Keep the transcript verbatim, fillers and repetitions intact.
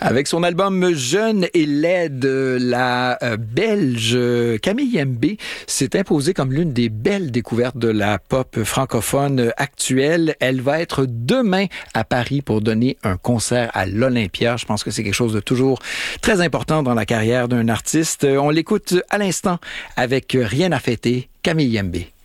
Avec son album Jeune et laide, la euh, Belge Camille Mbé s'est imposée comme l'une des belles découvertes de la pop francophone actuelle. Elle va être demain à Paris pour donner un concert à l'Olympia. Je pense que c'est quelque chose de toujours très important dans la carrière d'un artiste. On l'écoute à l'instant avec Rien à fêter, Camille Mbé.